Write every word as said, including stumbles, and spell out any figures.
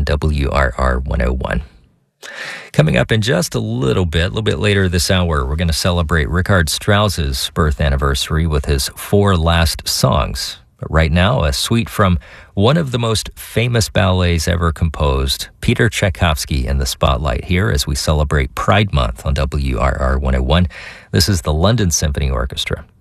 W R R one oh one. Coming up in just a little bit, a little bit later this hour, we're going to celebrate Richard Strauss's birth anniversary with his four last songs. But right now, a suite from one of the most famous ballets ever composed, Peter Tchaikovsky in the spotlight here as we celebrate Pride Month on W R R one oh one. This is the London Symphony Orchestra.